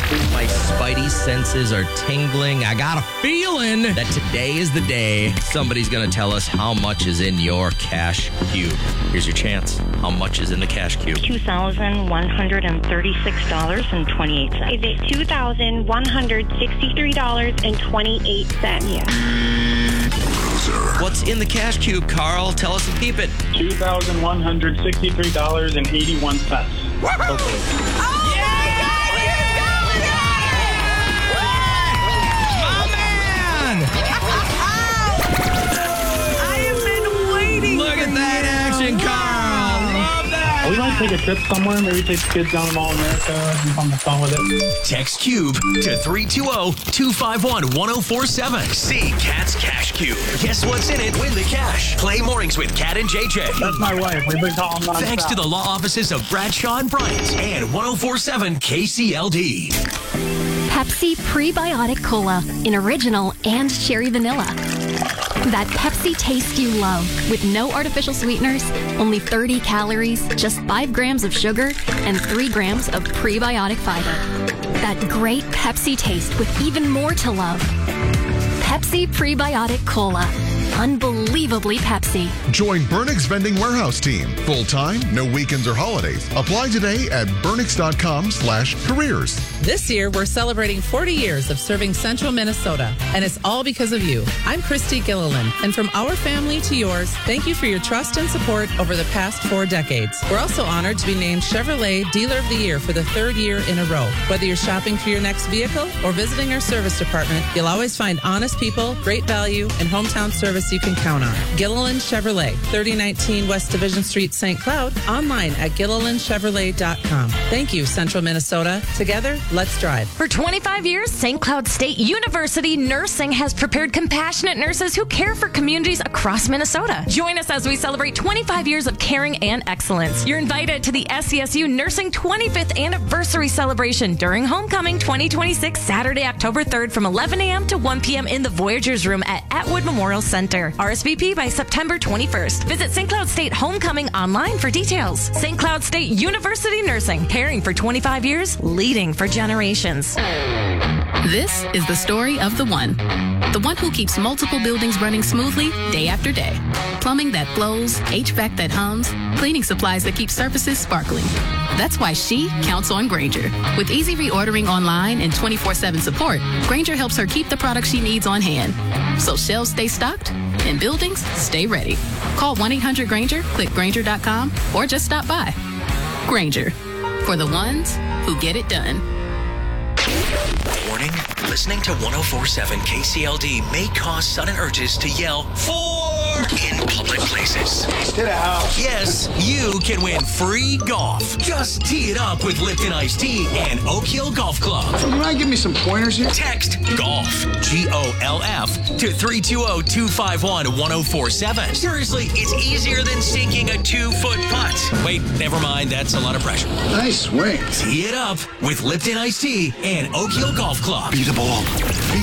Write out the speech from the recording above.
My spidey senses are tingling. I got a feeling that today is the day somebody's going to tell us how much is in your cash cube. Here's your chance. How much is in the cash cube? $2,136.28. Is it $2,163.28? Yeah. What's in the cash cube, Carl? Tell us and keep it. $2,163.81. Look at that action, Carl. Love that. We might take a trip somewhere. Maybe take the kids down to Mall America and have fun with it. Text CUBE to 320-251-1047. See Cat's Cash Cube. Guess what's in it? Win the cash. Play mornings with Cat and JJ. That's my wife. We've been calling nonstop. Thanks to the law offices of Bradshaw and Bryant and 1047 KCLD. Pepsi Prebiotic Cola in original and cherry vanilla. That Pepsi taste you love with no artificial sweeteners, only 30 calories, just 5 grams of sugar, and 3 grams of prebiotic fiber. That great Pepsi taste with even more to love. Pepsi Prebiotic Cola. Unbelievably Pepsi. Join Burnix Vending Warehouse team. Full-time, no weekends or holidays. Apply today at burnix.com/careers. This year, we're celebrating 40 years of serving Central Minnesota, and it's all because of you. I'm Christy Gilliland, and from our family to yours, thank you for your trust and support over the past 4 decades. We're also honored to be named Chevrolet Dealer of the Year for the 3rd year in a row. Whether you're shopping for your next vehicle or visiting our service department, you'll always find honest people, great value, and hometown service you can count on. Gilliland Chevrolet, 3019 West Division Street, St. Cloud, online at GillilandChevrolet.com. Thank you, Central Minnesota. Together, let's drive. For 25 years, St. Cloud State University Nursing has prepared compassionate nurses who care for communities across Minnesota. Join us as we celebrate 25 years of caring and excellence. You're invited to the SCSU Nursing 25th Anniversary Celebration during Homecoming 2026, Saturday, October 3rd from 11 a.m. to 1 p.m. in the Voyagers Room at Atwood Memorial Center. RSVP by September 21st. Visit St. Cloud State Homecoming online for details. St. Cloud State University Nursing, caring for 25 years, leading for generations. This is the story of the one who keeps multiple buildings running smoothly day after day. Plumbing that flows, HVAC that hums, cleaning supplies that keep surfaces sparkling. That's why she counts on Grainger. With easy reordering online and 24/7 support, Grainger helps her keep the products she needs on hand. So shelves stay stocked and buildings stay ready. Call 1-800-GRAINGER, click Grainger.com, or just stop by. Grainger, for the ones who get it done. Warning, listening to 1047 KCLD may cause sudden urges to yell, "For!" in public places. Get out. Yes, you can win free golf. Just tee it up with Lipton Iced Tea and Oak Hill Golf Club. You mind giving me some pointers here? Text GOLF, GOLF, to 320-251-1047. Seriously, it's easier than sinking a 2-foot putt. Wait, never mind, that's a lot of pressure. Nice swing. Tee it up with Lipton Iced Tea and Oak Hill Golf Club. Be the ball.